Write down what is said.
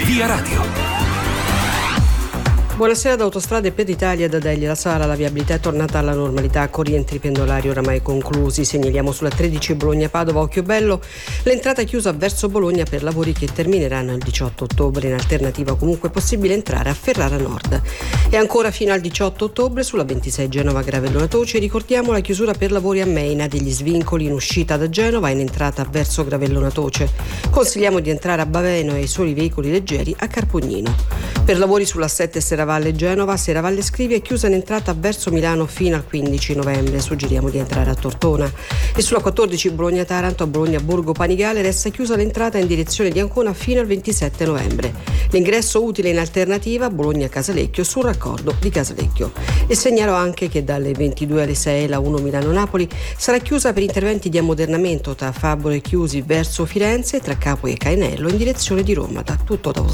Via Radio. Buonasera da Autostrade per l'Italia, da Delia La Sala. La viabilità è tornata alla normalità con rientri pendolari oramai conclusi. Segnaliamo sulla 13 Bologna-Padova Occhiobello l'entrata chiusa verso Bologna per lavori che termineranno il 18 ottobre. In alternativa comunque è possibile entrare a Ferrara Nord. E ancora fino al 18 ottobre sulla 26 Genova-Gravello Toce ricordiamo la chiusura per lavori a Meina degli svincoli in uscita da Genova e in entrata verso Gravello Toce. Consigliamo di entrare a Baveno e ai soli veicoli leggeri a Carpugnino. Per lavori sulla 7 Serravalle Genova, Serravalle Scrivia è chiusa in entrata verso Milano fino al 15 novembre. Suggeriamo di entrare a Tortona. E sulla 14 Bologna-Taranto a Bologna-Borgo Panigale resta chiusa l'entrata in direzione di Ancona fino al 27 novembre. L'ingresso utile in alternativa Bologna-Casalecchio sul raccordo di Casalecchio. E segnalo anche che dalle 22 alle 6 la 1 Milano-Napoli sarà chiusa per interventi di ammodernamento tra Fabbro e Chiusi verso Firenze e tra Capua e Cainello in direzione di Roma. Da tutto da